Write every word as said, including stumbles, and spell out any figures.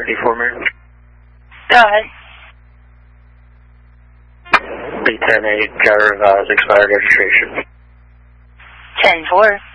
ready for me? Go ahead. B ten eight, got to revise expired registration. ten four.